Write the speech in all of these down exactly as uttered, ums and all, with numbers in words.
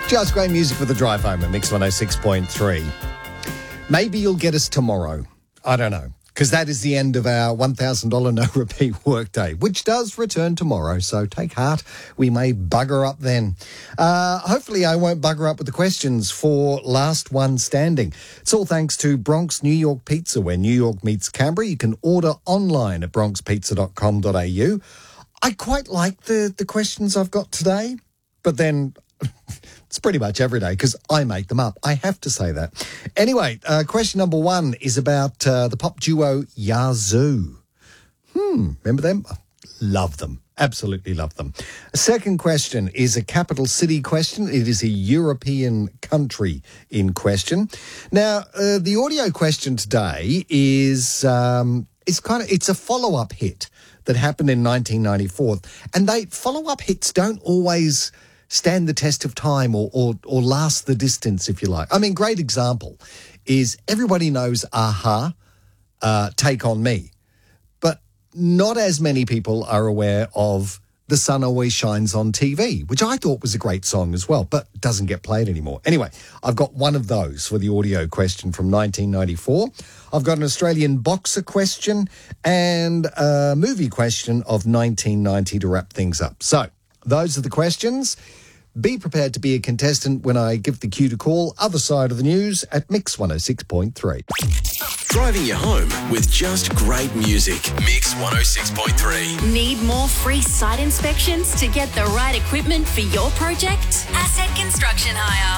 Just great music for the drive home at Mix one oh six point three. Maybe you'll get us tomorrow. I don't know. Because that is the end of our one thousand dollars no repeat workday, which does return tomorrow. So take heart. We may bugger up then. Uh, hopefully I won't bugger up with the questions for last one standing. It's all thanks to Bronx New York Pizza, where New York meets Canberra. You can order online at bronx pizza dot com dot a u. I quite like the, the questions I've got today, but then it's pretty much every day because I make them up. I have to say that. Anyway, uh, question number one is about uh, the pop duo Yazoo. Hmm, remember them? Love them. Absolutely love them. A second question is a capital city question. It is a European country in question. Now, uh, the audio question today is um, it's kind of it's a follow-up hit that happened in nineteen ninety-four, and they follow-up hits don't always stand the test of time or, or or last the distance, if you like. I mean, great example is everybody knows A-ha, uh, Take On Me, but not as many people are aware of The Sun Always Shines on T V, which I thought was a great song as well, but doesn't get played anymore. Anyway, I've got one of those for the audio question from nineteen ninety-four. I've got an Australian boxer question and a movie question of nineteen ninety to wrap things up. So those are the questions. Be prepared to be a contestant when I give the cue to call. Other side of the news at Mix one oh six point three. Driving you home with just great music. Mix one oh six point three. Need more free site inspections to get the right equipment for your project? Asset Construction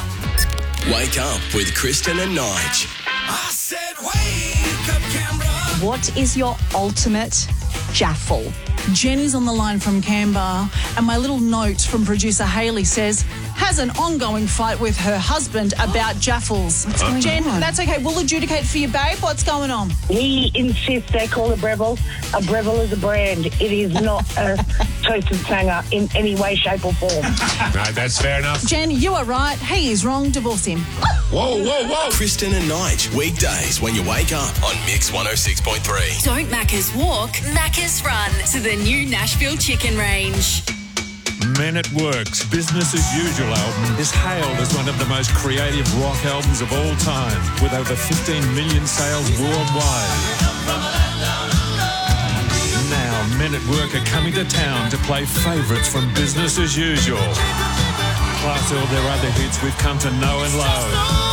Hire. Wake up with Kristen and Nige. I said wake up, Canberra. What is your ultimate jaffle? Jenny's on the line from Canberra, and my little note from producer Hayley says, has an ongoing fight with her husband about jaffles. What's going Jen, on? That's okay. We'll adjudicate for you, babe. What's going on? He insists they call a Breville. A Breville is a brand. It is not a toasted sanger in any way, shape or form. No, that's fair enough. Jen, you are right. He is wrong. Divorce him. Whoa, whoa, whoa. Kristen and Nige, weekdays when you wake up on Mix one oh six point three. Don't Macca's walk, Macca's run to the new Nashville Chicken Range. Men at Work's Business as Usual album is hailed as one of the most creative rock albums of all time, with over fifteen million sales worldwide. Now, Men at Work are coming to town to play favourites from Business as Usual, plus all their other hits we've come to know and love.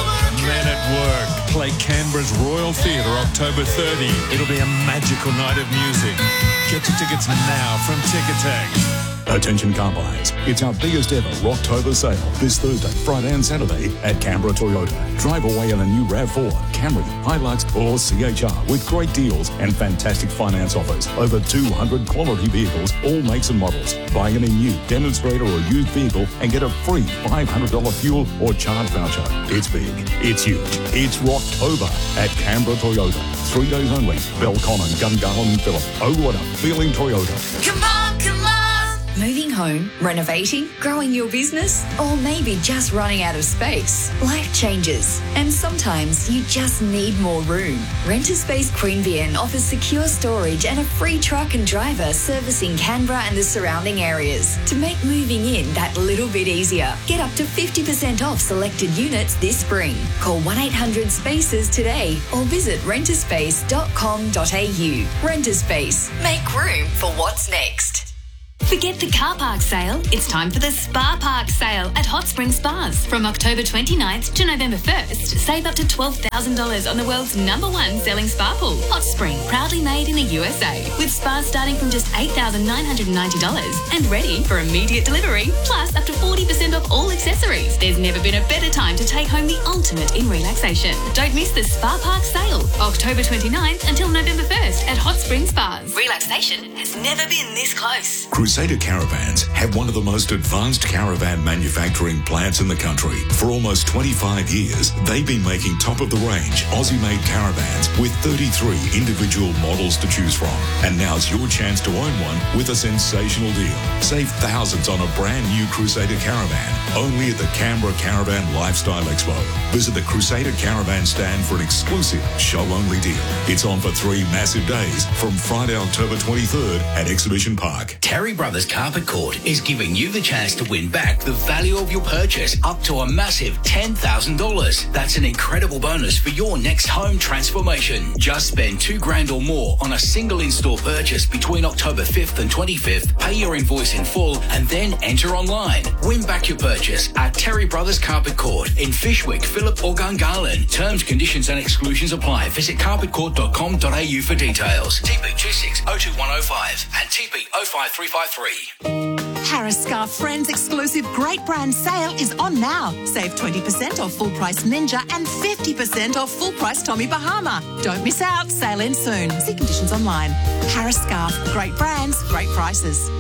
Men at Work play Canberra's Royal Theatre October thirtieth. It'll be a magical night of music. Get your tickets now from Ticketek. Attention car buyers, it's our biggest ever Rocktober sale this Thursday, Friday and Saturday at Canberra Toyota. Drive away in a new RAV four, Camry, Hilux or C H R with great deals and fantastic finance offers. Over two hundred quality vehicles, all makes and models. Buy any new demonstrator or used vehicle and get a free five hundred dollars fuel or charge voucher. It's big, it's huge, it's Rocktober at Canberra Toyota. Three days only. Belconnen, Gungahlin and Phillip. Oh, what a feeling Toyota. Come on, come on. Moving home, renovating, growing your business, or maybe just running out of space. Life changes, and sometimes you just need more room. Rent a Space Queanbeyan offers secure storage and a free truck and driver servicing Canberra and the surrounding areas to make moving in that little bit easier. Get up to fifty percent off selected units this spring. Call one eight hundred spaces today or visit rent a space dot com dot a u. Rent a Space. Make room for what's next. Forget the car park sale. It's time for the Spa Park sale at Hot Spring Spas. From October twenty-ninth to November first, save up to twelve thousand dollars on the world's number one selling spa pool, Hot Spring, proudly made in the U S A. With spas starting from just eight thousand nine hundred ninety dollars and ready for immediate delivery, plus up to forty percent off all accessories. There's never been a better time to take home the ultimate in relaxation. Don't miss the Spa Park sale, October twenty-ninth until November first at Hot Spring Spas. Relaxation has never been this close. Crusader Caravans have one of the most advanced caravan manufacturing plants in the country. For almost twenty-five years, they've been making top-of-the-range Aussie-made caravans with thirty-three individual models to choose from. And now's your chance to own one with a sensational deal. Save thousands on a brand new Crusader Caravan, only at the Canberra Caravan Lifestyle Expo. Visit the Crusader Caravan stand for an exclusive show-only deal. It's on for three massive days from Friday, October twenty-third at Exhibition Park. Terry Brothers Brothers Carpet Court is giving you the chance to win back the value of your purchase up to a massive ten thousand dollars. That's an incredible bonus for your next home transformation. Just spend two grand or more on a single in-store purchase between October fifth and twenty-fifth. Pay your invoice in full and then enter online. Win back your purchase at Terry Brothers Carpet Court in Fishwick, Phillip or Gungahlin. Terms, conditions and exclusions apply. Visit carpet court dot com dot a u for details. T P two six oh two one oh five and T P oh five three five three. Harris Scarf Friends exclusive great brand sale is on now. Save twenty percent off full price Ninja and fifty percent off full price Tommy Bahama. Don't miss out. Sale ends soon. See conditions online. Harris Scarf. Great brands, great prices.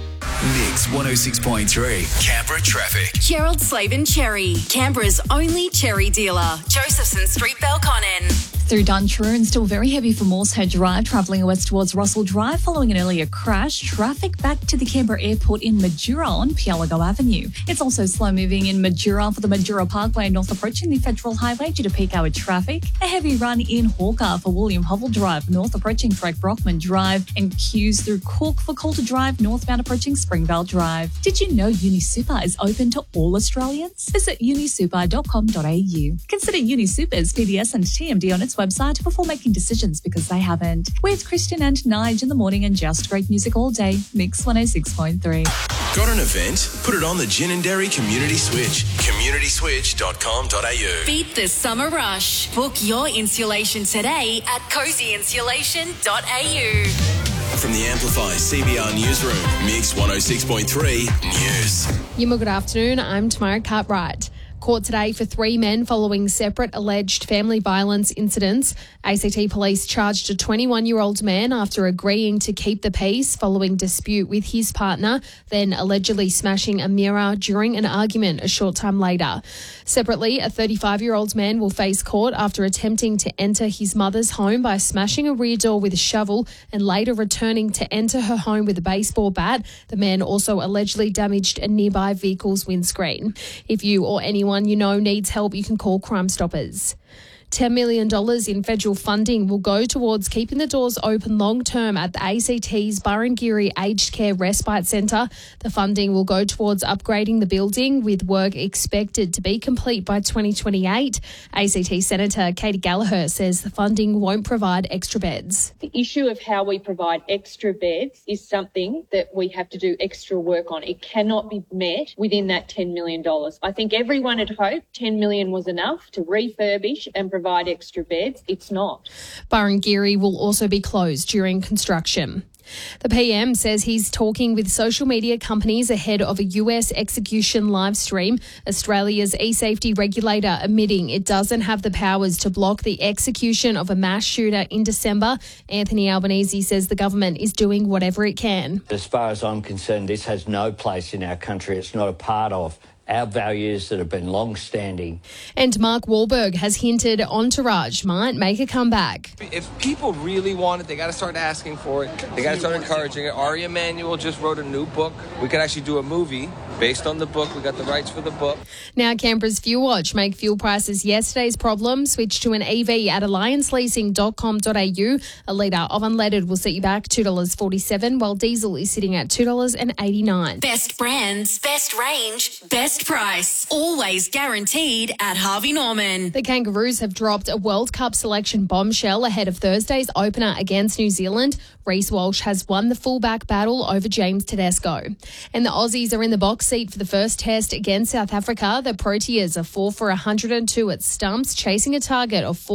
Mix one oh six point three, Canberra traffic. Gerald Slavin Cherry, Canberra's only cherry dealer. Josephson Street, Belconnen. Through Duntroon, still very heavy for Moorehead Drive, travelling west towards Russell Drive following an earlier crash. Traffic back to the Canberra Airport in Majura on Pialago Avenue. It's also slow moving in Majura for the Majura Parkway north approaching the Federal Highway due to peak hour traffic. A heavy run in Hawker for William Hovell Drive north approaching Frank Brockman Drive, and queues through Cork for Coulter Drive northbound approaching Springvale Drive. Did you know UniSuper is open to all Australians? Visit unisuper dot com dot a u. Consider UniSuper's P D S and T M D on its website before making decisions, because they haven't. With Kristen and Nige in the morning and just great music all day. Mix one oh six point three. Got an event? Put it on the Gin and Dairy Community Switch. community switch dot com dot a u. Beat the summer rush. Book your insulation today at cozy insulation dot a u. From the Amplify C B R Newsroom, Mix one oh six point three News. Yuma, good afternoon. I'm Tamara Cartwright. Court today for three men following separate alleged family violence incidents. A C T police charged a twenty-one-year-old man after agreeing to keep the peace following dispute with his partner, then allegedly smashing a mirror during an argument a short time later. Separately, a thirty-five-year-old man will face court after attempting to enter his mother's home by smashing a rear door with a shovel and later returning to enter her home with a baseball bat. The man also allegedly damaged a nearby vehicle's windscreen. If you or anyone you know needs help, you can call Crime Stoppers. ten million dollars in federal funding will go towards keeping the doors open long-term at the A C T's Burrangiri Aged Care Respite Centre. The funding will go towards upgrading the building, with work expected to be complete by twenty twenty-eight. A C T Senator Katie Gallagher says the funding won't provide extra beds. The issue of how we provide extra beds is something that we have to do extra work on. It cannot be met within that ten million dollars. I think everyone had hoped ten million dollars was enough to refurbish and provide provide extra beds. It's not. Burrangiri will also be closed during construction. The P M says he's talking with social media companies ahead of a U S execution live stream. Australia's e-safety regulator admitting it doesn't have the powers to block the execution of a mass shooter in December. Anthony Albanese says the government is doing whatever it can. As far as I'm concerned, this has no place in our country. It's not a part of our values that have been long-standing. And Mark Wahlberg has hinted Entourage might make a comeback. If people really want it, they got to start asking for it. They got to start encouraging it. Ari Emanuel just wrote a new book. We could actually do a movie based on the book. We got the rights for the book. Now Canberra's Fuel Watch make fuel prices yesterday's problem. Switch to an E V at alliance leasing dot com dot a u. A litre of unleaded will set you back two dollars forty-seven, while diesel is sitting at two dollars eighty-nine. Best brands, best range, best price. Always guaranteed at Harvey Norman. The Kangaroos have dropped a World Cup selection bombshell ahead of Thursday's opener against New Zealand. Reece Walsh has won the fullback battle over James Tedesco. And the Aussies are in the box seat for the first test against South Africa. The Proteas are four for one hundred two at stumps, chasing a target of four.